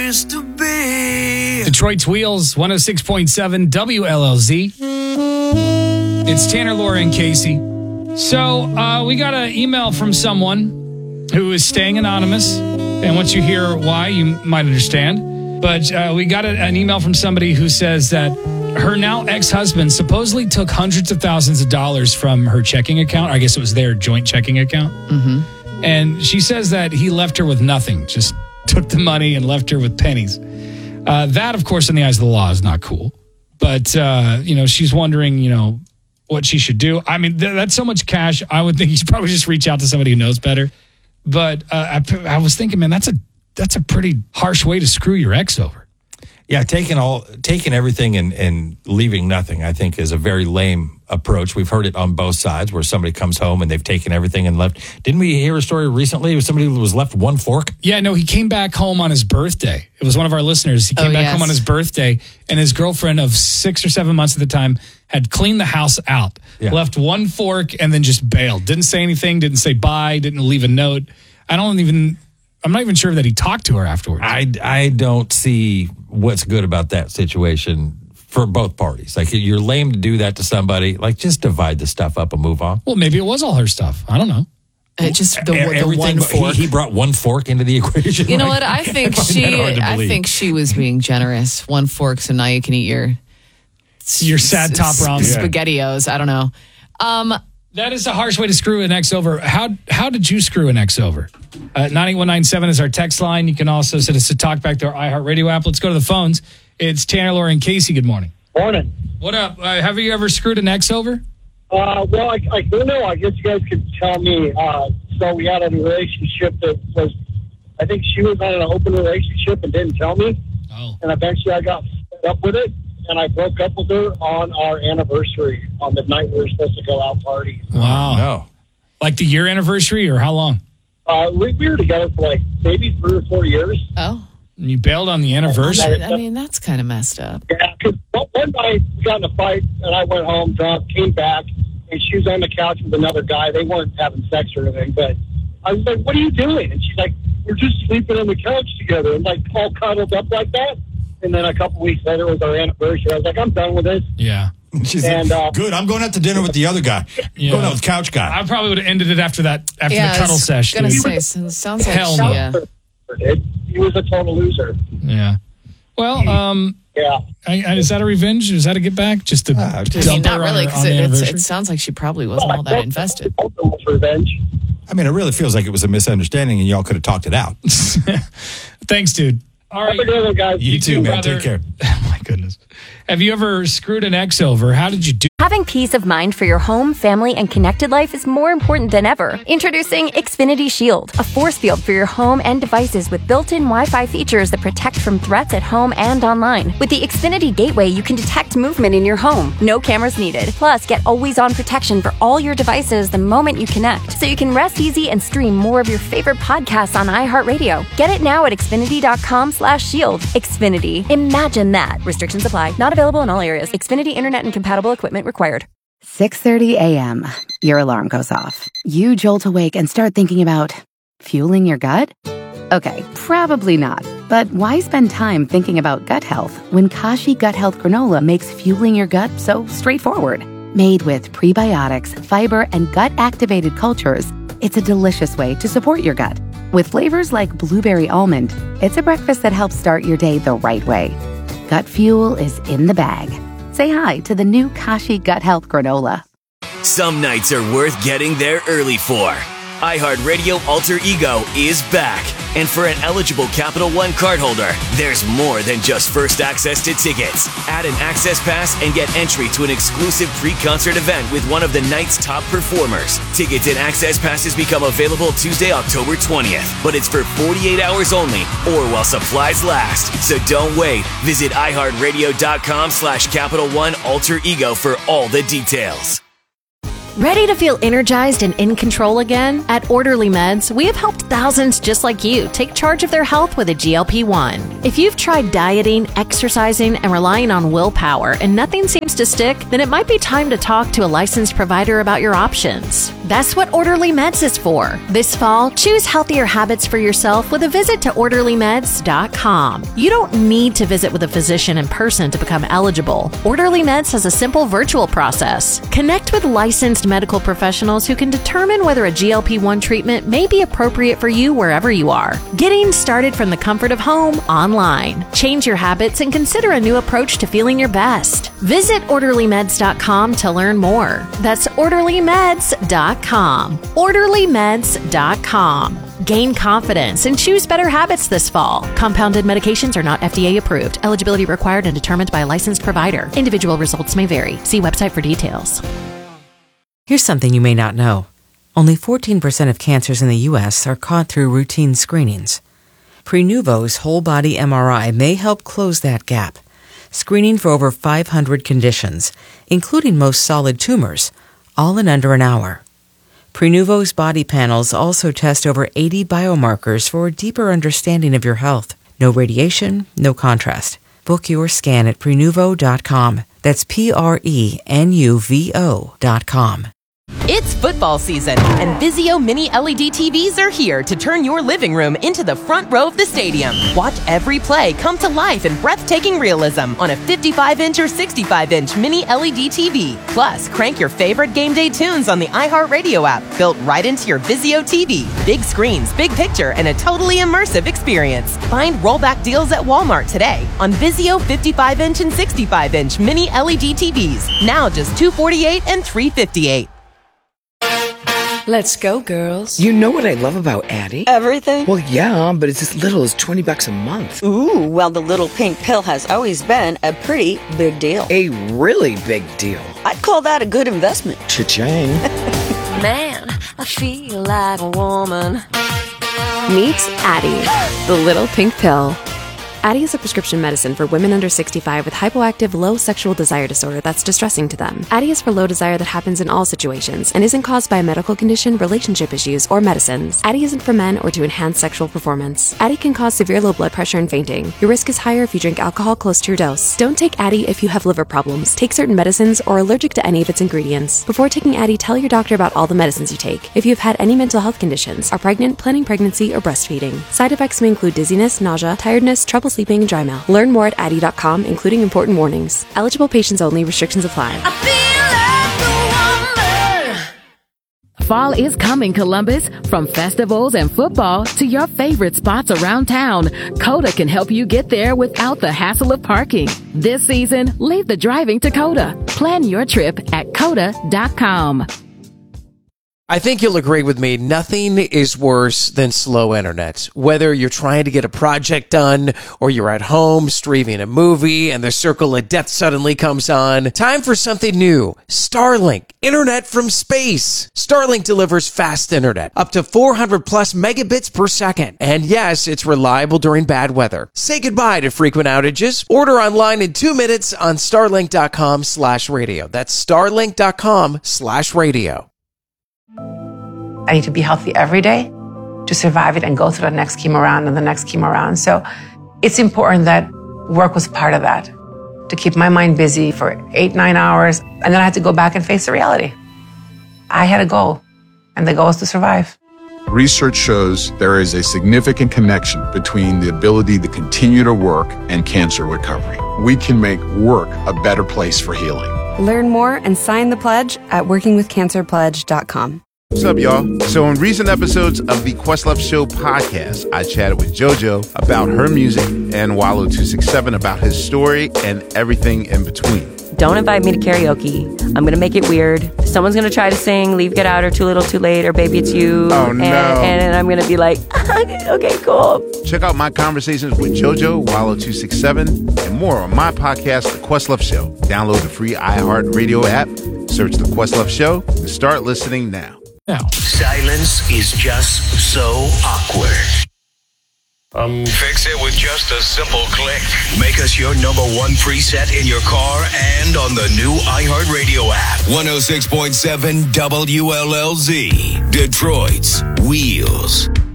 place to be. Detroit's Wheels, 106.7 WLLZ. It's Tanner, Laura, and Casey. So we got an email from someone who is staying anonymous. And once you hear why, you might understand. But we got an email from somebody who says that her now ex-husband supposedly took hundreds of thousands of dollars from her checking account. I guess it was their joint checking account. Mm-hmm. And she says that he left her with nothing, just took the money and left her with pennies. That, of course, in the eyes of the law is not cool. But, she's wondering, what she should do. I mean, that's so much cash. I would think you should probably just reach out to somebody who knows better. But I was thinking, man, that's a pretty harsh way to screw your ex over. Yeah, taking everything and leaving nothing, I think, is a very lame approach. We've heard it on both sides, where somebody comes home and they've taken everything and left. Didn't we hear a story recently of somebody who was left one fork? Yeah, no, he came back home on his birthday. It was one of our listeners. He came back home on his birthday, and his girlfriend of 6 or 7 months at the time had cleaned the house out, left one fork, and then just bailed. Didn't say anything, didn't say bye, didn't leave a note. I'm not even sure that he talked to her afterwards. I don't see what's good about that situation for both parties. Like, you're lame to do that to somebody. Like, just divide the stuff up and move on. Well, maybe it was all her stuff. I don't know. Just the one fork. He brought one fork into the equation. You know what? I think she was being generous. One fork, so now you can eat your sad top ramen. SpaghettiOs. I don't know. That is a harsh way to screw an ex over. How did you screw an ex over? 98197 is our text line. You can also send us a talk back to our iHeartRadio app. Let's go to the phones. It's Tanner, Laura, and Casey. Good morning. Morning. What up? Have you ever screwed an ex over? Well, I don't know. I guess you guys could tell me. So we had a relationship that was, I think she was on an open relationship and didn't tell me. Oh. And eventually I got fed up with it. And I broke up with her on our anniversary, on the night we were supposed to go out party. Wow. No. Like the year anniversary, or how long? We were together for like maybe 3 or 4 years. Oh. And you bailed on the anniversary? I mean, that's kind of messed up. Yeah, because one night we got in a fight, and I went home drunk, came back, and she was on the couch with another guy. They weren't having sex or anything, but I was like, what are you doing? And she's like, we're just sleeping on the couch together, and like all cuddled up like that. And then a couple weeks later was our anniversary. I was like, I'm done with this. Yeah. She's like, good. I'm going out to dinner with the other guy. Yeah. Going out with couch guy. I probably would have ended it after the cuddle session. I was going to say, sounds like Hell no. He was a total loser. Yeah. Well, is that a revenge? Is that a get back? Just to dump not her really, on the anniversary? it sounds like she probably wasn't all that invested. Revenge. I mean, it really feels like it was a misunderstanding and y'all could have talked it out. Thanks, dude. All right. Have a good one, guys. You too, man. Brother. Take care. Oh, my goodness. Have you ever screwed an ex over? How did you do? Having peace of mind for your home, family, and connected life is more important than ever. Introducing Xfinity Shield, a force field for your home and devices with built-in Wi-Fi features that protect from threats at home and online. With the Xfinity Gateway, you can detect movement in your home. No cameras needed. Plus, get always-on protection for all your devices the moment you connect, so you can rest easy and stream more of your favorite podcasts on iHeartRadio. Get it now at Xfinity.com/shield. Xfinity. Imagine that. Restrictions apply. Not available in all areas. Xfinity Internet and compatible equipment required. 6:30 a.m. Your alarm goes off. You jolt awake and start thinking about fueling your gut? Okay, probably not. But why spend time thinking about gut health when Kashi Gut Health Granola makes fueling your gut so straightforward? Made with prebiotics, fiber, and gut-activated cultures, it's a delicious way to support your gut. With flavors like blueberry almond, it's a breakfast that helps start your day the right way. Gut fuel is in the bag. Say hi to the new Kashi Gut Health Granola. Some nights are worth getting there early for. iHeartRadio Alter Ego is back. And for an eligible Capital One cardholder, there's more than just first access to tickets. Add an access pass and get entry to an exclusive pre-concert event with one of the night's top performers. Tickets and access passes become available Tuesday, October 20th. But it's for 48 hours only or while supplies last. So don't wait. Visit iHeartRadio.com/Capital One Alter Ego for all the details. Ready to feel energized and in control again? At Orderly Meds, we have helped thousands just like you take charge of their health with a GLP-1. If you've tried dieting, exercising, and relying on willpower and nothing seems to stick, then it might be time to talk to a licensed provider about your options. That's what Orderly Meds is for. This fall, choose healthier habits for yourself with a visit to OrderlyMeds.com. You don't need to visit with a physician in person to become eligible. Orderly Meds has a simple virtual process. Connect with licensed medical professionals who can determine whether a GLP-1 treatment may be appropriate for you wherever you are. Getting started from the comfort of home online. Change your habits and consider a new approach to feeling your best. Visit OrderlyMeds.com to learn more. That's OrderlyMeds.com. OrderlyMeds.com. Gain confidence and choose better habits this fall. Compounded medications are not FDA approved. Eligibility required and determined by a licensed provider. Individual results may vary. See website for details. Here's something you may not know. Only 14% of cancers in the U.S. are caught through routine screenings. Prenuvo's whole-body MRI may help close that gap, screening for over 500 conditions, including most solid tumors, all in under an hour. Prenuvo's body panels also test over 80 biomarkers for a deeper understanding of your health. No radiation, no contrast. Book your scan at Prenuvo.com. That's Prenuvo.com. It's football season, and Vizio Mini LED TVs are here to turn your living room into the front row of the stadium. Watch every play come to life in breathtaking realism on a 55-inch or 65-inch Mini LED TV. Plus, crank your favorite game day tunes on the iHeartRadio app, built right into your Vizio TV. Big screens, big picture, and a totally immersive experience. Find rollback deals at Walmart today on Vizio 55-inch and 65-inch Mini LED TVs. Now just $248 and $358. Let's go, girls. You know what I love about Addie? Everything? Well, yeah, but it's as little as $20 a month. Ooh, well, the little pink pill has always been a pretty big deal. A really big deal. I'd call that a good investment. Cha-ching. Man, I feel like a woman. Meet Addie, the little pink pill. Addie is a prescription medicine for women under 65 with hypoactive low sexual desire disorder that's distressing to them. Addie is for low desire that happens in all situations and isn't caused by a medical condition, relationship issues, or medicines. Addie isn't for men or to enhance sexual performance. Addie can cause severe low blood pressure and fainting. Your risk is higher if you drink alcohol close to your dose. Don't take Addie if you have liver problems, take certain medicines, or are allergic to any of its ingredients. Before taking Addie, tell your doctor about all the medicines you take. If you have had any mental health conditions, are pregnant, planning pregnancy, or breastfeeding. Side effects may include dizziness, nausea, tiredness, trouble sleeping, and dry mouth. Learn more at Addie.com, including important warnings. Eligible patients only. Restrictions apply. Fall is coming, Columbus. From festivals and football to your favorite spots around town, Coda can help you get there without the hassle of parking. This season, leave the driving to Coda. Plan your trip at Coda.com. I think you'll agree with me, nothing is worse than slow internet. Whether you're trying to get a project done or you're at home streaming a movie and the circle of death suddenly comes on, time for something new. Starlink, internet from space. Starlink delivers fast internet, up to 400 plus megabits per second. And yes, it's reliable during bad weather. Say goodbye to frequent outages. Order online in 2 minutes on starlink.com/radio. That's starlink.com/radio. I need to be healthy every day to survive it and go through the next chemo round and the next chemo round. So it's important that work was part of that, to keep my mind busy for 8-9 hours. And then I had to go back and face the reality. I had a goal, and the goal is to survive. Research shows there is a significant connection between the ability to continue to work and cancer recovery. We can make work a better place for healing. Learn more and sign the pledge at workingwithcancerpledge.com. What's up, y'all? So in recent episodes of the Questlove Show podcast, I chatted with JoJo about her music and Wallow267 about his story and everything in between. Don't invite me to karaoke. I'm going to make it weird. Someone's going to try to sing Leave, Get Out, or Too Little, Too Late, or Baby It's You. Oh, no. And I'm going to be like, okay, cool. Check out my conversations with JoJo, Wallow267, and more on my podcast, The Questlove Show. Download the free iHeartRadio app, search The Questlove Show, and start listening now. Silence is just so awkward. Fix it with just a simple click. Make us your number one preset in your car and on the new iHeartRadio app. 106.7 WLLZ, Detroit's Wheels.